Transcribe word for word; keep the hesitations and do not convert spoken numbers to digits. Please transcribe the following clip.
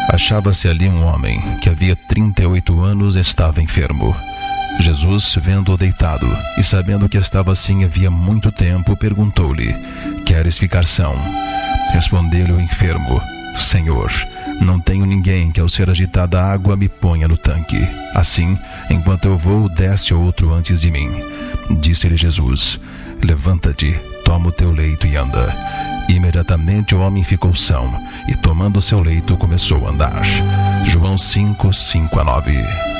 Achava-se ali um homem que havia trinta e oito anos estava enfermo. Jesus, vendo-o deitado e sabendo que estava assim havia muito tempo, perguntou-lhe: queres ficar são? Respondeu-lhe o enfermo: Senhor, não tenho ninguém que ao ser agitada a água me ponha no tanque. Assim, enquanto eu vou, desce outro antes de mim. Disse-lhe Jesus: levanta-te, toma o teu leito e anda. Imediatamente o homem ficou são e, tomando seu leito, começou a andar. João cinco, cinco a nove.